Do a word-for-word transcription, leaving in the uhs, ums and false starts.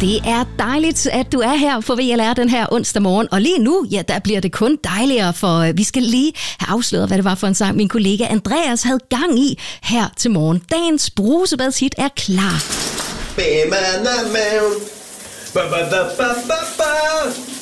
Det er dejligt, at du er her på V L R den her onsdag morgen. Og lige nu, ja, der bliver det kun dejligere, for vi skal lige have afsløret, hvad det var for en sang, min kollega Andreas havde gang i her til morgen. Dagens brusebadshit er klar.